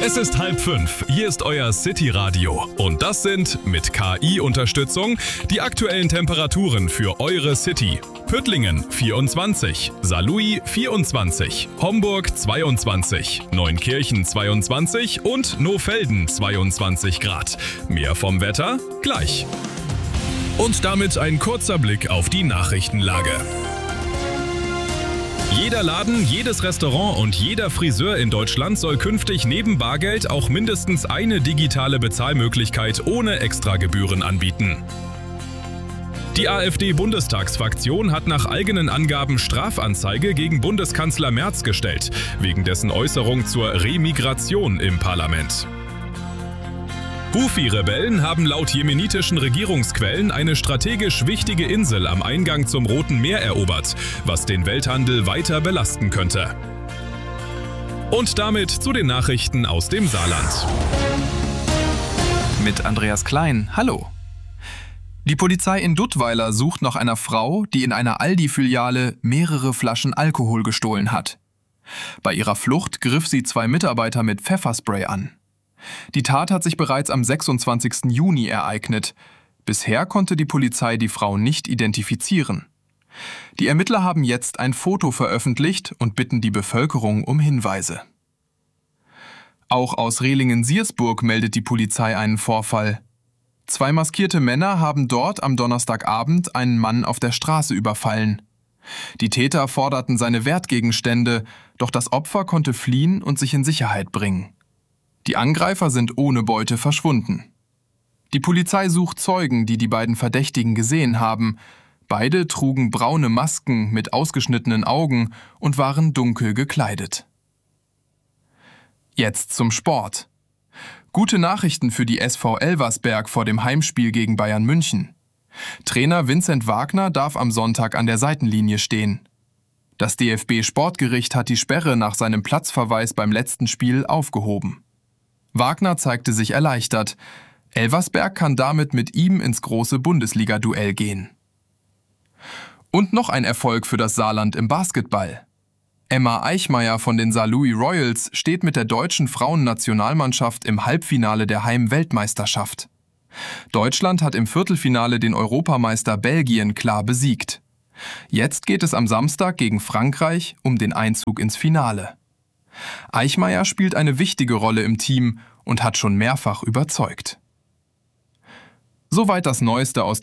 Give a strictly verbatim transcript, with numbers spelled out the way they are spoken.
Es ist halb fünf, hier ist euer City-Radio und das sind mit K I-Unterstützung die aktuellen Temperaturen für eure City. Püttlingen vierundzwanzig, Saarlouis vierundzwanzig, Homburg zweiundzwanzig, Neunkirchen zweiundzwanzig und Nohfelden zweiundzwanzig Grad. Mehr vom Wetter gleich. Und damit ein kurzer Blick auf die Nachrichtenlage. Jeder Laden, jedes Restaurant und jeder Friseur in Deutschland soll künftig neben Bargeld auch mindestens eine digitale Bezahlmöglichkeit ohne Extragebühren anbieten. Die AfD-Bundestagsfraktion hat nach eigenen Angaben Strafanzeige gegen Bundeskanzler Merz gestellt, wegen dessen Äußerung zur Remigration im Parlament. Houthi-Rebellen haben laut jemenitischen Regierungsquellen eine strategisch wichtige Insel am Eingang zum Roten Meer erobert, was den Welthandel weiter belasten könnte. Und damit zu den Nachrichten aus dem Saarland. Mit Andreas Klein, hallo. Die Polizei in Duttweiler sucht nach einer Frau, die in einer Aldi-Filiale mehrere Flaschen Alkohol gestohlen hat. Bei ihrer Flucht griff sie zwei Mitarbeiter mit Pfefferspray an. Die Tat hat sich bereits am sechsundzwanzigsten Juni ereignet. Bisher konnte die Polizei die Frau nicht identifizieren. Die Ermittler haben jetzt ein Foto veröffentlicht und bitten die Bevölkerung um Hinweise. Auch aus Rehlingen-Siersburg meldet die Polizei einen Vorfall. Zwei maskierte Männer haben dort am Donnerstagabend einen Mann auf der Straße überfallen. Die Täter forderten seine Wertgegenstände, doch das Opfer konnte fliehen und sich in Sicherheit bringen. Die Angreifer sind ohne Beute verschwunden. Die Polizei sucht Zeugen, die die beiden Verdächtigen gesehen haben. Beide trugen braune Masken mit ausgeschnittenen Augen und waren dunkel gekleidet. Jetzt zum Sport. Gute Nachrichten für die S V Elversberg vor dem Heimspiel gegen Bayern München. Trainer Vincent Wagner darf am Sonntag an der Seitenlinie stehen. Das D F B-Sportgericht hat die Sperre nach seinem Platzverweis beim letzten Spiel aufgehoben. Wagner zeigte sich erleichtert. Elversberg kann damit mit ihm ins große Bundesliga-Duell gehen. Und noch ein Erfolg für das Saarland im Basketball. Emma Eichmeyer von den Saarlouis Royals steht mit der deutschen Frauennationalmannschaft im Halbfinale der Heim-Weltmeisterschaft. Deutschland hat im Viertelfinale den Europameister Belgien klar besiegt. Jetzt geht es am Samstag gegen Frankreich um den Einzug ins Finale. Eichmeyer spielt eine wichtige Rolle im Team und hat schon mehrfach überzeugt. Soweit das Neueste aus